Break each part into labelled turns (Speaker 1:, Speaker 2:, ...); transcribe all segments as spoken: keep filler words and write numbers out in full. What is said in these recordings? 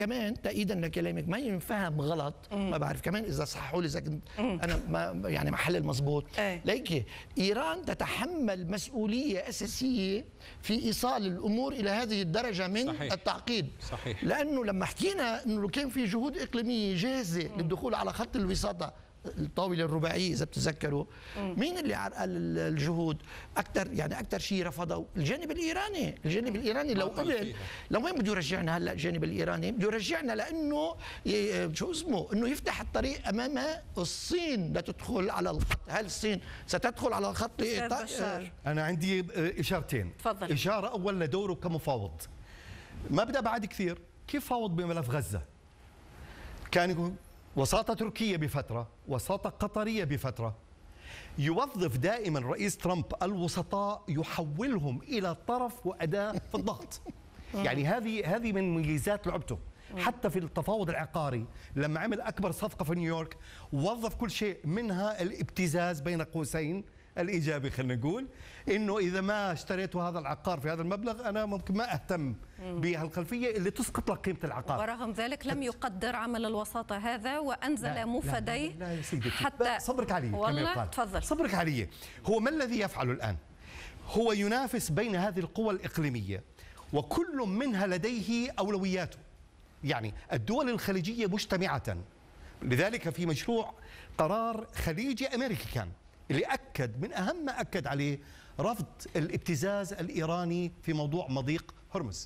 Speaker 1: كمان تأييدا لكلامك ما ينفهم غلط، ما بعرف كمان اذا صححوا لي اذا كنت انا ما يعني محل المضبوط. ليك ايران تتحمل مسؤوليه اساسيه في ايصال الامور الى هذه الدرجه من صحيح. التعقيد. صحيح. لانه لما حكينا انه كان في جهود اقليميه جاهزه مم. للدخول على خط الوساطه الطاوله الرباعيه اذا بتتذكروا، مين اللي عرقل الجهود؟ اكثر يعني اكثر شيء رفضوا الجانب الايراني، الجانب الايراني لو قبل لو وين بده يرجعنا هلا الجانب الايراني؟ بده يرجعنا لانه شو اسمه؟ انه يفتح الطريق امام الصين لتدخل على الخط، هل الصين ستدخل على الخط؟
Speaker 2: انا عندي اشارتين.
Speaker 3: تفضل.
Speaker 2: اشاره اول لدوره كمفاوض. ما بدأ بعد كثير، كيف فاوض بملف غزه؟ كان وساطة تركية بفترة، وساطة قطرية بفترة. يوظف دائما رئيس ترامب الوسطاء يحولهم إلى طرف وأداة في الضغط. يعني هذه هذه من ميزات لعبته. حتى في التفاوض العقاري لما عمل أكبر صفقة في نيويورك وظف كل شيء، منها الابتزاز بين قوسين الإيجابي، خلينا نقول إنه إذا ما اشتريتوا هذا العقار في هذا المبلغ أنا ممكن ما أهتم بهالخلفية اللي تسقط لك قيمة العقار.
Speaker 3: ورغم ذلك لم يقدر عمل الوساطة هذا وأنزل مفديه.
Speaker 2: لا يا سيدتي،
Speaker 3: حتى
Speaker 2: صبرك علي.
Speaker 3: والله تفضل.
Speaker 2: صبرك علي. هو ما الذي يفعله الآن؟ هو ينافس بين هذه القوى الإقليمية وكل منها لديه أولوياته. يعني الدول الخليجية مجتمعة، لذلك في مشروع قرار خليجي أمريكي كان اللي أكد من أهم ما أكد عليه رفض الابتزاز الإيراني في موضوع مضيق هرمز.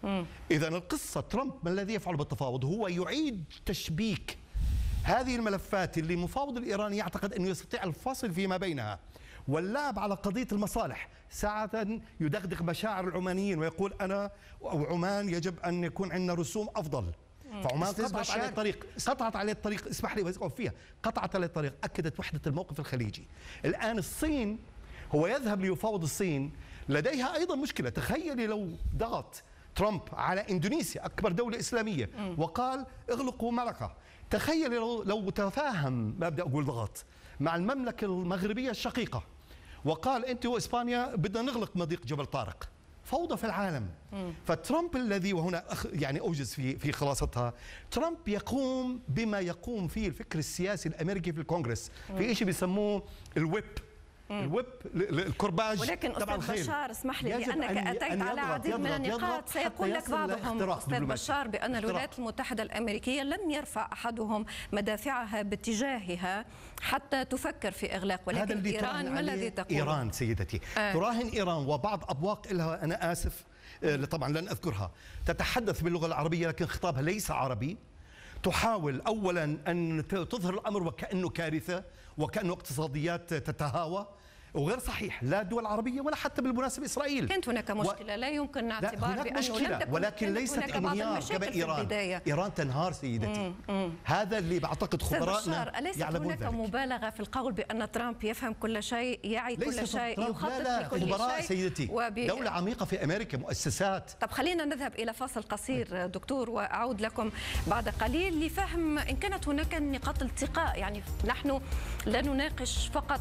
Speaker 2: إذا القصة ترامب ما الذي يفعل بالتفاوض؟ هو يعيد تشبيك هذه الملفات اللي المفاوض الإيراني يعتقد أنه يستطيع الفصل فيما بينها واللعب على قضية المصالح. ساعة يدغدغ مشاعر العمانيين ويقول أنا أو عمان يجب أن يكون عندنا رسوم أفضل. فعمان قطعت عليه الطريق، قطعت عليه الطريق، اسمح لي بس أقف فيها، قطعت عليه الطريق، أكدت وحدة الموقف الخليجي. الآن الصين هو يذهب ليفاوض الصين، لديها أيضا مشكلة. تخيلي لو ضغط ترامب على إندونيسيا أكبر دولة إسلامية وقال اغلقوا ملقا، تخيلي لو لو تفاهم، ما بدي أقول ضغط، مع المملكة المغربية الشقيقة وقال أنت وإسبانيا بدنا نغلق مضيق جبل طارق، فوضى في العالم. مم. فترامب الذي وهنا يعني اوجز في في خلاصتها، ترامب يقوم بما يقوم فيه الفكر السياسي الامريكي في الكونغرس، في شيء بيسموه الويب. الويب الكرباج.
Speaker 3: ولكن استاذ بشار اسمح لي لانك اتيت على عديد من النقاط سيقول لك بعضهم استاذ بشار بان الولايات المتحده الامريكيه لم يرفع احدهم مدافعها باتجاهها حتى تفكر في اغلاق، ولكن ايران ما الذي تقول؟
Speaker 2: ايران سيدتي آه. تراهن ايران وبعض ابواق لها، انا اسف طبعا لن اذكرها، تتحدث باللغه العربيه لكن خطابها ليس عربي. تحاول اولا ان تظهر الامر وكانه كارثه وكانه اقتصاديات تتهاوى، وغير صحيح، لا دول عربية ولا حتى بالمناسبة إسرائيل.
Speaker 3: كانت هناك مشكلة و... لا يمكن اعتبار بأنه
Speaker 2: مشكلة
Speaker 3: لم تكن
Speaker 2: ولكن ليست انهيار كما إيران. إيران تنهار سيدتي. مم. مم. هذا اللي بعتقد خبراءنا
Speaker 3: أليست هناك ذلك. مبالغة في القول بأن ترامب يفهم كل شيء، يعي كل شيء، يخطط
Speaker 2: لا لا
Speaker 3: لكل
Speaker 2: خبراء
Speaker 3: شيء
Speaker 2: سيدتي. وب... دولة عميقة في أمريكا، مؤسسات.
Speaker 3: طب خلينا نذهب إلى فاصل قصير دكتور وأعود لكم بعد قليل لفهم إن كانت هناك نقاط التقاء. يعني نحن لا نناقش فقط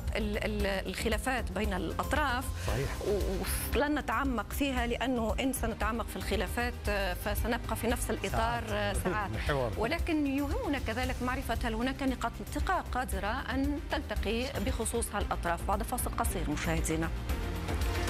Speaker 3: الخلافات بين الأطراف
Speaker 2: صحيح.
Speaker 3: ولن نتعمق فيها لأنه إن سنتعمق في الخلافات فسنبقى في نفس الإطار ساعات, ساعات. ولكن يهمنا كذلك معرفة هل هناك نقاط التقاء قادرة أن تلتقي بخصوص هالأطراف. بعد فاصل قصير مشاهدينا.